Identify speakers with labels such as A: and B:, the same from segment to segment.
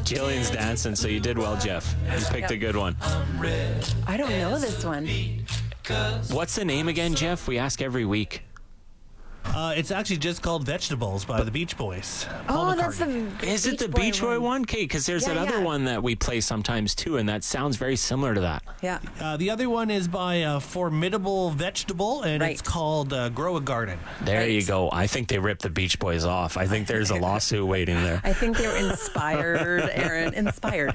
A: Jillian's dancing, so you did well, Jeff. You picked a good one.
B: I don't know this one.
A: What's the name again, Jeff? We ask every week.
C: It's actually just called Vegetables by the Beach Boys.
B: Oh, that's the
A: Is it the Beach Boy one? Okay, because there's that other one that we play sometimes too, and that sounds very similar to that.
B: Yeah.
C: The other one is by Formidable Vegetable, and it's called Grow a Garden.
A: There you go. I think they ripped the Beach Boys off. I think there's a lawsuit waiting there.
B: I think they were inspired, Aaron. Inspired.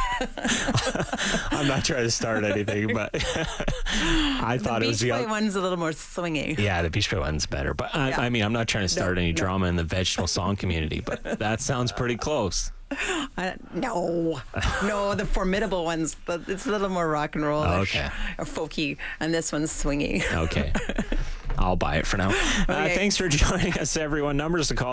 A: I'm not trying to start anything, but I thought it was
B: the Beach Boy one's a little more swingy.
A: Yeah, the Beach Boy one's better. But I mean, I'm not trying to start any drama in the vegetable song community, but that sounds pretty close.
B: No, the Formidable ones. It's a little more rock and roll or folky, and this one's swingy.
A: Okay. I'll buy it for now. Thanks for joining us, everyone. Numbers to call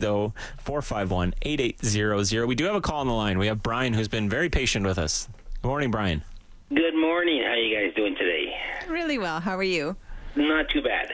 A: 780-451-8800. We do have a call on the line. We have Brian, who's been very patient with us. Good morning, Brian.
D: Good morning. How are you guys doing today?
B: Really well. How are you?
D: Not too bad.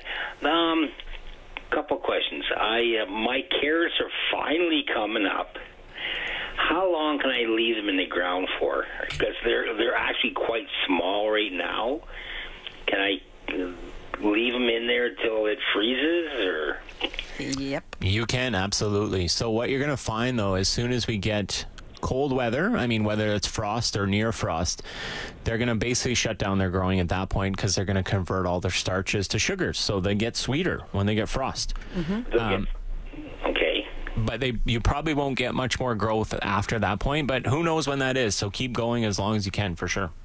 D: Couple questions. My carrots are finally coming up. How long can I leave them in the ground for? Because they're actually quite small right now. Can I leave them in there till it freezes, or?
B: Yep.
A: You can, absolutely. So what you're going to find, though, as soon as we get cold weather, I mean, whether it's frost or near frost, they're going to basically shut down their growing at that point because they're going to convert all their starches to sugars, so they get sweeter when they get frost.
D: Okay.
A: But you probably won't get much more growth after that point, but who knows when that is, so keep going as long as you can, for sure.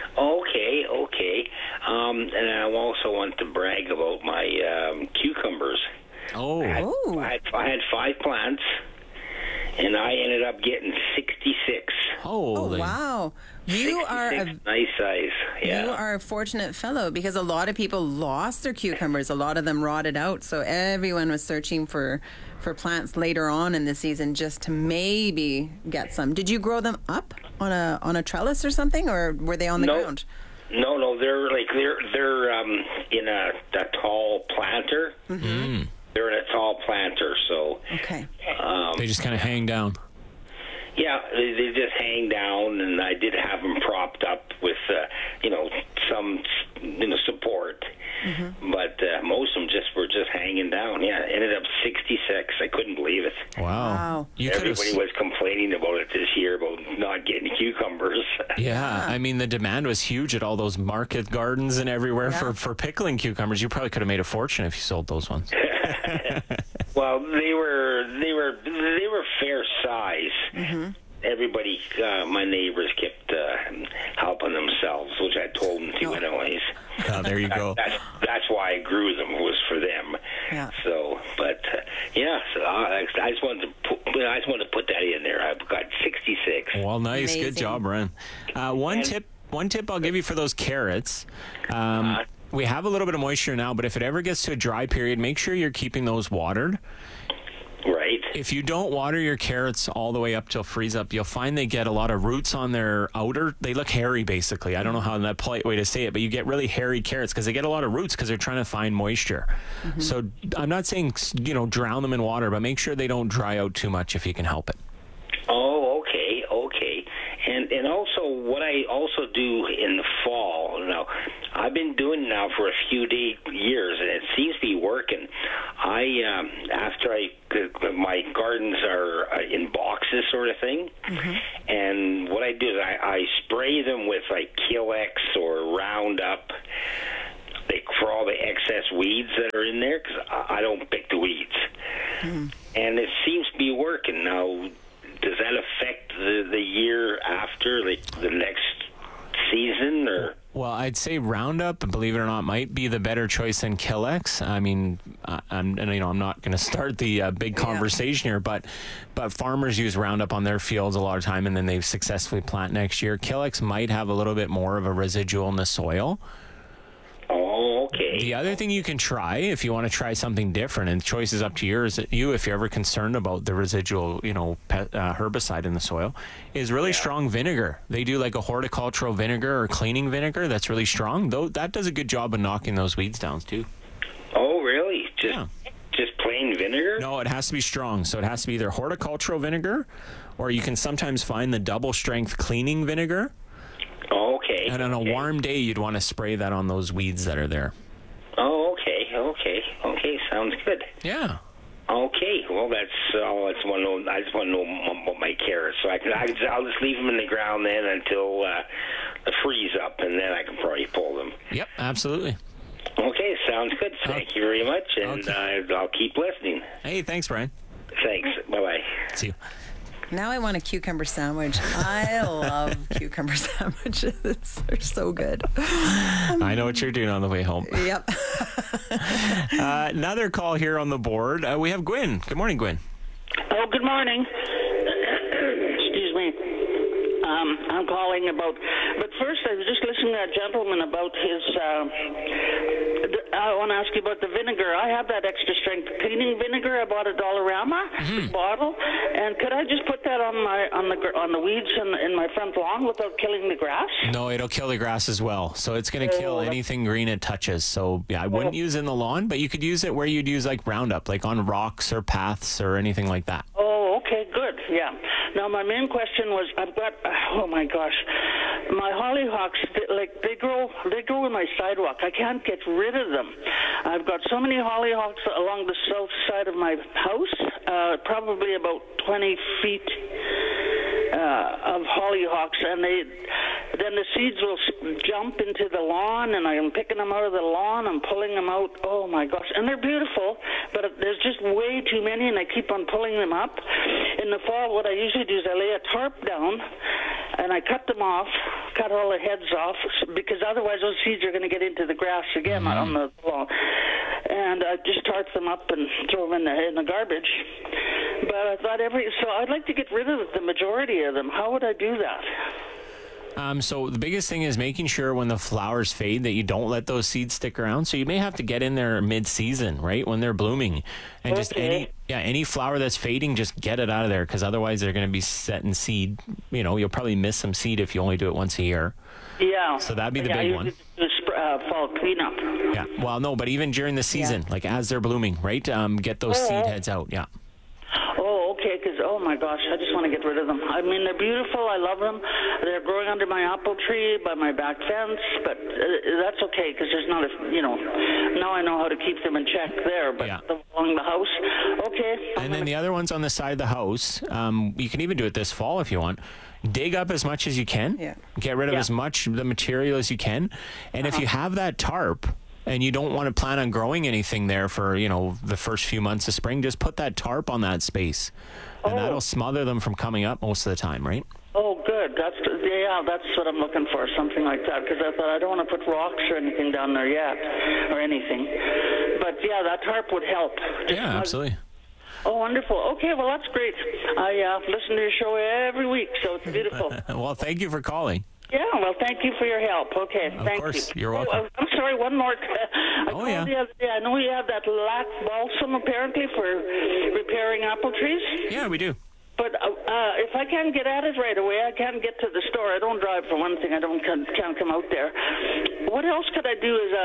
D: Okay. And I also want to brag about my cucumbers. I had 5 plants, and I ended up getting 66.
A: Holy.
B: Oh, wow. You are a
D: nice size. Yeah.
B: You are a fortunate fellow, because a lot of people lost their cucumbers. A lot of them rotted out, so everyone was searching for plants later on in the season just to maybe get some. Did you grow them up on a trellis or something, or were they on the ground?
D: No, they're in a tall planter.
A: Mm-hmm.
D: They're in a tall planter, so
A: they just kind of hang down.
D: Yeah, they just hang down, and I did have them propped up with some support. Mm-hmm. But most of them were just hanging down. Yeah, it ended up 66. I couldn't believe it.
A: Wow.
D: Everybody was complaining about it this year, about not getting cucumbers.
A: Yeah, I mean, the demand was huge at all those market gardens and everywhere for pickling cucumbers. You probably could have made a fortune if you sold those ones.
D: Well, they were fair size. Mm-hmm. Everybody, my neighbors kept helping themselves, which I told them to anyways.
A: Oh, there you go.
D: That's why I grew them, was for them.
A: Yeah.
D: So, but so I just wanted to put that in there. I've got 66.
A: Well, nice,
B: Amazing.
A: Good job, Ren. One tip I'll give you for those carrots. We have a little bit of moisture now, but if it ever gets to a dry period, make sure you're keeping those watered.
D: Right.
A: If you don't water your carrots all the way up till freeze up, you'll find they get a lot of roots on their outer. They look hairy, basically. I don't know how that polite way to say it, but you get really hairy carrots because they get a lot of roots because they're trying to find moisture. Mm-hmm. So I'm not saying drown them in water, but make sure they don't dry out too much if you can help it.
D: Oh, okay. And also, what I also do in the fall, now, I've been doing it now for a few years, and it seems to be working. My gardens are in boxes, sort of thing, and what I do is I spray them with like Killex or Roundup, for all the excess weeds that are in there, because I don't pick the weeds, and it seems to be working now. Does that affect the year after, like the next season, or?
A: Well, I'd say Roundup, believe it or not, might be the better choice than Killex. I mean, I'm not going to start the big conversation here, but farmers use Roundup on their fields a lot of time, and then they successfully plant next year. Killex might have a little bit more of a residual in the soil.
D: Oh, okay.
A: The other thing you can try, if you want to try something different, and the choice is up to you, if you're ever concerned about the residual, herbicide in the soil, is really strong vinegar. They do like a horticultural vinegar or cleaning vinegar that's really strong. Though that does a good job of knocking those weeds down too.
D: Oh, really? Just plain vinegar?
A: No, it has to be strong. So it has to be either horticultural vinegar, or you can sometimes find the double strength cleaning vinegar.
D: Oh, okay.
A: And on a warm day, you'd want to spray that on those weeds that are there.
D: Oh, okay. Sounds good.
A: Yeah.
D: Okay, well, I just want to know about my carrots, so I'll just leave them in the ground then until the freeze up, and then I can probably pull them.
A: Yep, absolutely.
D: Okay, sounds good. Thank you very much, and I'll keep listening.
A: Hey, thanks, Brian.
D: Thanks. Bye-bye.
A: See you.
B: Now I want a cucumber sandwich. I love cucumber sandwiches. They're so good.
A: I know what you're doing on the way home.
B: Yep.
A: Another call here on the board. We have Gwen. Good morning, Gwen.
E: Oh, good morning. Excuse me. I'm calling about, but first I was just listening to that gentleman about his, I want to ask you about the vinegar. I have that extra strength cleaning vinegar. I bought a Dollarama bottle, and could I just put that on the weeds in my front lawn without killing the grass?
A: No, it'll kill the grass as well. So it's going to kill anything green it touches. So yeah, I wouldn't use it in the lawn, but you could use it where you'd use like Roundup, like on rocks or paths or anything like that.
E: Oh, okay, good. Yeah. Now my main question was, I've got, oh my gosh, my hollyhocks, they grow in my sidewalk. I can't get rid of them. I've got so many hollyhocks along the south side of my house, probably about 20 feet of hollyhocks, and then the seeds will jump into the lawn, and I'm picking them out of the lawn. I'm pulling them out. Oh my gosh, and they're beautiful, but there's just way too many, and I keep on pulling them up. In the fall, what I usually do is I lay a tarp down, and I cut them off, cut all the heads off, because otherwise those seeds are going to get into the grass again on the lawn. And I just tarp them up and throw them in the garbage. But I thought so I'd like to get rid of the majority of them. How would I do that?
A: So the biggest thing is making sure when the flowers fade that you don't let those seeds stick around. So you may have to get in there mid-season, right, when they're blooming, and just any flower that's fading, just get it out of there, because otherwise they're going to be setting seed. You know, you'll probably miss some seed if you only do it once a year.
E: Yeah.
A: So that'd be the big one.
E: Fall cleanup.
A: Yeah. Well, no, but even during the season, like as they're blooming, right, get those seed heads out. Yeah.
E: Oh, okay, because, oh my gosh, I just want to get rid of them. I mean, they're beautiful. I love them. They're growing under my apple tree, by my back fence, but that's okay, because there's not now I know how to keep them in check there, but along the house, okay.
A: And then the other ones on the side of the house, you can even do it this fall if you want. Dig up as much as you can. Yeah. Get rid of as much of the material as you can. And if you have that tarp, and you don't want to plan on growing anything there for, the first few months of spring, just put that tarp on that space. And that'll smother them from coming up most of the time, right?
E: Oh, good. That's what I'm looking for, something like that, because I thought I don't want to put rocks or anything down there yet, or anything. But, yeah, that tarp would help.
A: Absolutely.
E: Oh, wonderful. Okay, well, that's great. I listen to your show every week, so it's beautiful.
A: Well, thank you for calling.
E: Yeah, well, thank you for your help. Okay,
A: thank you. Of course, you're welcome.
E: I'm sorry, one more. I called the other day. I know you have that lac balsam, apparently, for repairing apple trees.
A: Yeah, we do.
E: But if I can't get at it right away, I can't get to the store. I don't drive, for one thing. I can't come out there. What else could I do as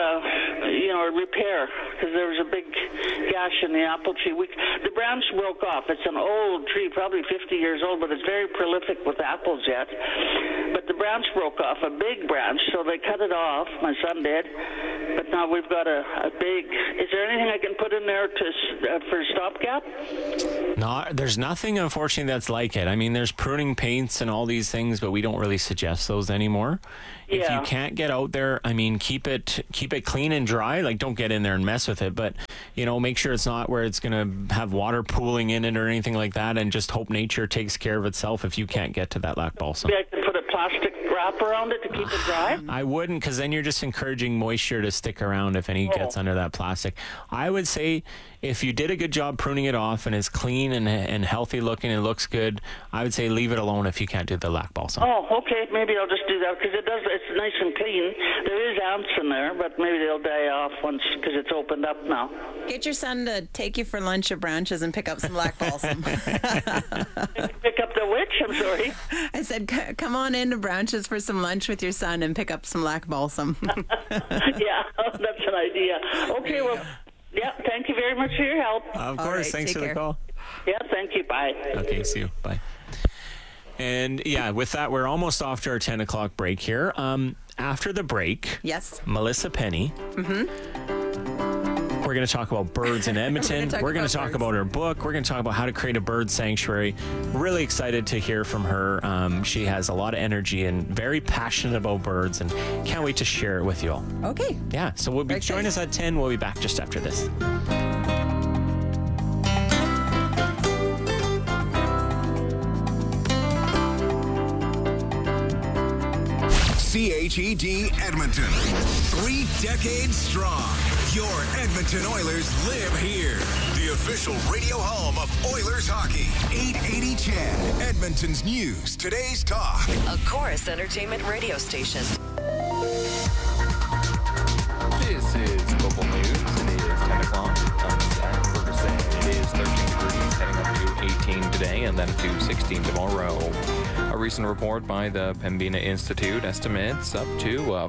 E: a repair? Because there was a big gash in the apple tree. The branch broke off. It's an old tree, probably 50 years old, but it's very prolific with apples yet. But the branch broke off, a big branch, so they cut it off. My son did. But now we've got a big... Is there anything I can put in there for stopgap?
A: No, there's nothing, unfortunately, that's like it. I mean, there's pruning paints and all these things, but we don't really suggest those anymore. Yeah. If you can't get out there, I mean, keep it clean and dry. Like, don't get in there and mess with it, but make sure it's not where it's going to have water pooling in it or anything like that, and just hope nature takes care of itself if you can't get to that lac balsam.
E: Yeah, I can put a plastic wrap around it to keep it dry?
A: I wouldn't, because then you're just encouraging moisture to stick around if any gets under that plastic. I would say if you did a good job pruning it off and it's clean and healthy looking and looks good, I would say leave it alone if you can't do the lac balsam.
E: Oh, okay. Maybe I'll just do that, because it's nice and clean. There is ants in there, but maybe they'll die off once, because it's opened up now.
B: Get your son to take you for lunch at Branches and pick up some lac balsam.
E: Pick up the which? I'm sorry.
B: I said, come on into Branches for some lunch with your son and pick up some lac balsam.
E: Yeah, that's an idea. Okay, well, Yeah, thank you very much for your help.
A: Of course.
B: right,
A: Thanks
B: take
A: for the
B: care.
A: call.
E: Yeah, thank you. Bye.
A: Okay, see you. Bye. And yeah, with that, we're almost off to our 10 o'clock break here. After the break,
B: Yes.
A: Melissa Penny. We're going to talk about birds in Edmonton. We're going to talk about her book. We're going to talk about how to create a bird sanctuary. Really excited to hear from her. She has a lot of energy and very passionate about birds, and can't wait to share it with you all.
B: Okay.
A: Yeah, so we'll be
B: Very
A: join us
B: excited.
A: at 10. We'll be back just after this.
F: CHED Edmonton. 3 decades strong. Your Edmonton Oilers live here. The official radio home of Oilers hockey. 880 CHED. Edmonton's news. Today's talk.
G: A Chorus Entertainment radio station.
H: This is local news. It is 10 o'clock. I'm Zach Ferguson. It is 13 degrees, heading up to 18 today and then to 16 tomorrow. A recent report by the Pembina Institute estimates up to a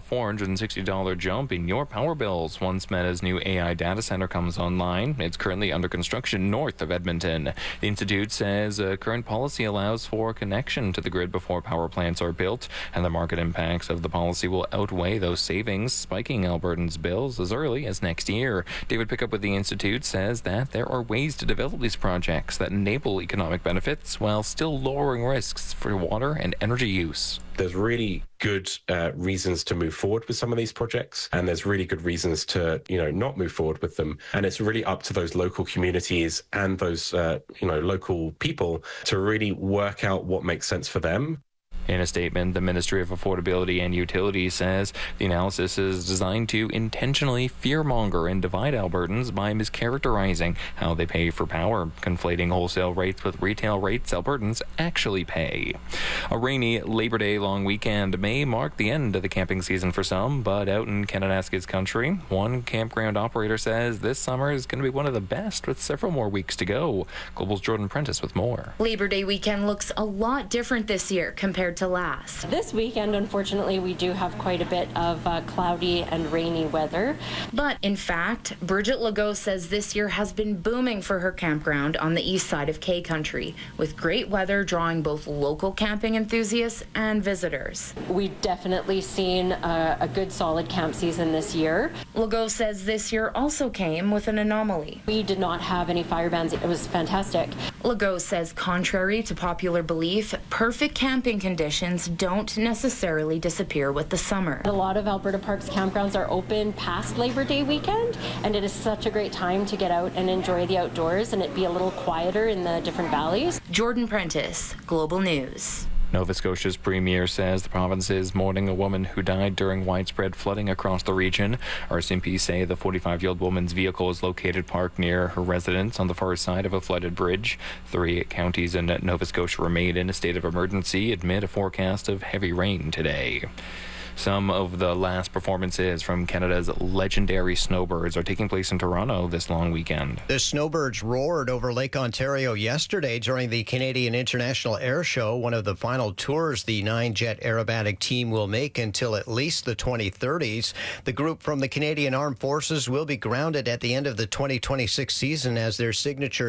H: $460 jump in your power bills once Meta's new AI data center comes online. It's currently under construction north of Edmonton. The Institute says current policy allows for connection to the grid before power plants are built, and the market impacts of the policy will outweigh those savings, spiking Albertans' bills as early as next year. David Pickup with the Institute says that there are ways to develop these projects that enable economic benefits while still lowering risks for water and energy use.
I: There's really good reasons to move forward with some of these projects, and there's really good reasons to, not move forward with them. And it's really up to those local communities and those, local people to really work out what makes sense for them.
H: In a statement, the Ministry of Affordability and Utilities says the analysis is designed to intentionally fearmonger and divide Albertans by mischaracterizing how they pay for power, conflating wholesale rates with retail rates Albertans actually pay. A rainy Labor Day long weekend may mark the end of the camping season for some, but out in Kananaskis country, one campground operator says this summer is going to be one of the best with several more weeks to go. Global's Jordan Prentice with more.
J: Labor Day weekend looks a lot different this year compared to last.
K: This weekend, unfortunately, we do have quite a bit of cloudy and rainy weather.
J: But in fact, Bridget Legault says this year has been booming for her campground on the east side of K Country, with great weather drawing both local camping enthusiasts and visitors.
K: We've definitely seen a good solid camp season this year.
J: Legault says this year also came with an anomaly.
K: We did not have any fire bans. It was fantastic.
J: Legault says contrary to popular belief, perfect camping conditions don't necessarily disappear with the summer.
K: A lot of Alberta Parks campgrounds are open past Labor Day weekend, and it is such a great time to get out and enjoy the outdoors and it be a little quieter in the different valleys.
J: Jordan Prentice, Global News.
H: Nova Scotia's premier says the province is mourning a woman who died during widespread flooding across the region. RCMP say the 45-year-old woman's vehicle is located parked near her residence on the far side of a flooded bridge. 3 counties in Nova Scotia remain in a state of emergency amid a forecast of heavy rain today. Some of the last performances from Canada's legendary snowbirds are taking place in Toronto this long weekend.
L: The snowbirds roared over Lake Ontario yesterday during the Canadian International Air Show, one of the final tours the 9-jet aerobatic team will make until at least the 2030s. The group from the Canadian Armed Forces will be grounded at the end of the 2026 season as their signature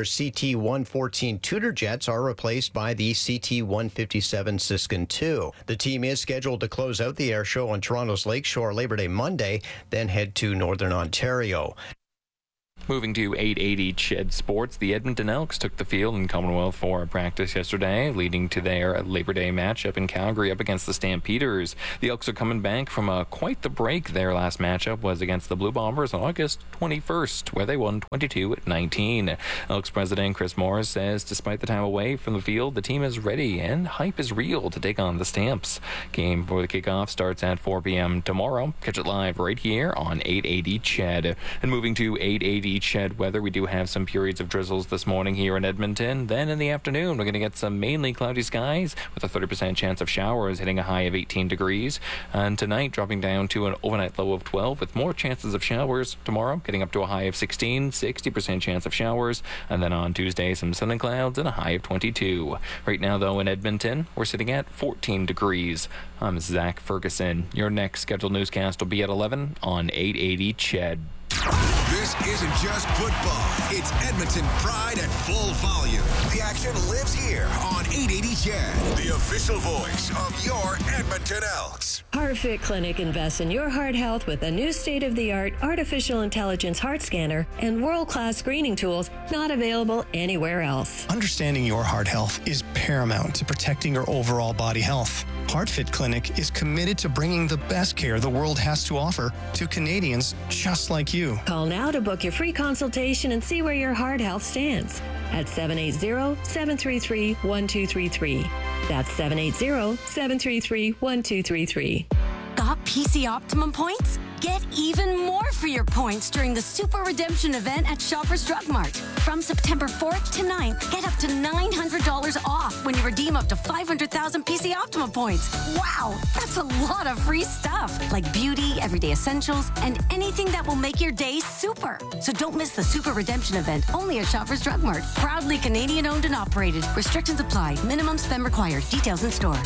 L: CT-114 Tudor jets are replaced by the CT-157 Siskin II. The team is scheduled to close out the air show on Toronto's Lakeshore Labor Day Monday, then head to Northern Ontario.
H: Moving to 880 CHED Sports, the Edmonton Elks took the field in Commonwealth for a practice yesterday, leading to their Labor Day matchup in Calgary up against the Stampeders. The Elks are coming back from quite the break. Their last matchup was against the Blue Bombers on August 21st, where they won 22-19. Elks president Chris Morris says despite the time away from the field, the team is ready and hype is real to take on the Stamps. Game for the kickoff starts at 4 p.m. tomorrow. Catch it live right here on 880 CHED. And moving to 880 CHED weather, we do have some periods of drizzles this morning here in Edmonton. Then in the afternoon, we're going to get some mainly cloudy skies with a 30% chance of showers, hitting a high of 18 degrees. And tonight, dropping down to an overnight low of 12 with more chances of showers. Tomorrow, getting up to a high of 16, 60% chance of showers. And then on Tuesday, some sun and clouds and a high of 22. Right now, though, in Edmonton, we're sitting at 14 degrees. I'm Zach Ferguson. Your next scheduled newscast will be at 11 on 880 CHED.
F: This This isn't just football. It's Edmonton pride at full volume. The action lives here on 880 CHED, the official voice of your Edmonton Elks.
M: HeartFit Clinic invests in your heart health with a new state-of-the-art artificial intelligence heart scanner and world-class screening tools not available anywhere else.
N: Understanding your heart health is paramount to protecting your overall body health. HeartFit Clinic is committed to bringing the best care the world has to offer to Canadians just like you.
M: Call now to book your free consultation and see where your heart health stands at 780-733-1233. That's 780-733-1233.
O: Got PC Optimum points? Get even more for your points during the Super Redemption event at Shoppers Drug Mart. From September 4th to 9th, get up to $900 off when you redeem up to 500,000 PC Optimum points. Wow, that's a lot of free stuff, like beauty, everyday essentials, and anything that will make your day super. So don't miss the Super Redemption event only at Shoppers Drug Mart. Proudly Canadian owned and operated. Restrictions apply. Minimum spend required. Details in store.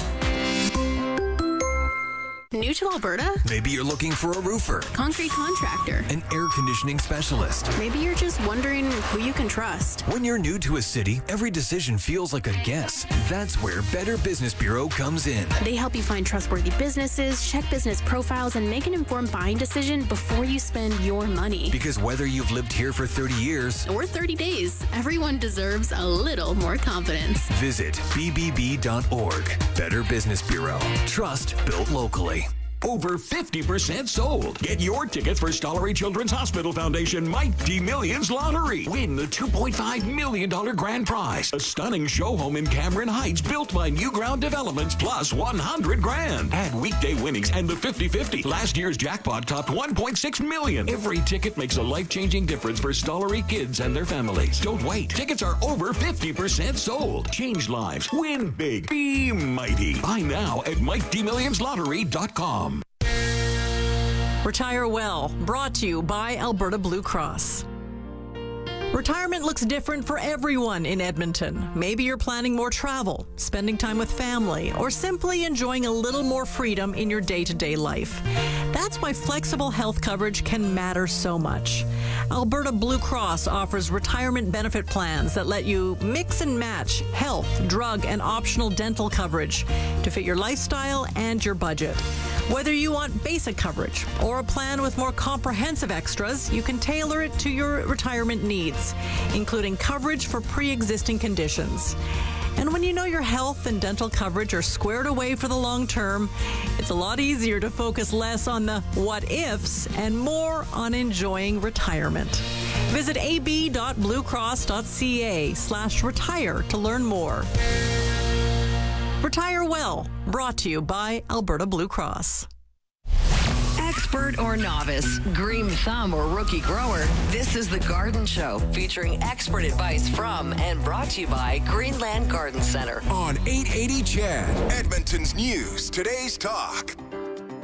P: New to Alberta?
Q: Maybe you're looking for a roofer,
P: concrete contractor,
Q: an air conditioning specialist.
P: Maybe you're just wondering who you can trust.
Q: When you're new to a city, every decision feels like a guess. That's where Better Business Bureau comes in.
P: They help you find trustworthy businesses, check business profiles, and make an informed buying decision before you spend your money.
Q: Because whether you've lived here for 30 years
P: or 30 days, everyone deserves a little more confidence.
Q: Visit bbb.org. Better Business Bureau. Trust built locally.
R: Over 50% sold. Get your tickets for Stollery Children's Hospital Foundation Mighty Millions Lottery. Win the $2.5 million grand prize. A stunning show home in Cameron Heights built by New Ground Developments plus $100,000. Add weekday winnings and the 50-50. Last year's jackpot topped $1.6 million. Every ticket makes a life-changing difference for Stollery kids and their families. Don't wait. Tickets are over 50% sold. Change lives. Win big. Be mighty. Buy now at MightyMillionsLottery.com.
S: Retire Well, brought to you by Alberta Blue Cross. Retirement looks different for everyone in Edmonton. Maybe you're planning more travel, spending time with family, or simply enjoying a little more freedom in your day-to-day life. That's why flexible health coverage can matter so much. Alberta Blue Cross offers retirement benefit plans that let you mix and match health, drug, and optional dental coverage to fit your lifestyle and your budget. Whether you want basic coverage or a plan with more comprehensive extras, you can tailor it to your retirement needs, including coverage for pre-existing conditions. And when you know your health and dental coverage are squared away for the long term, it's a lot easier to focus less on the what-ifs and more on enjoying retirement. Visit ab.bluecross.ca/retire to learn more. Retire Well, brought to you by Alberta Blue Cross.
G: Expert or novice, green thumb or rookie grower, this is The Garden Show, featuring expert advice from and brought to you by Greenland Garden Center.
F: On 880 CHED, Edmonton's News, Today's Talk.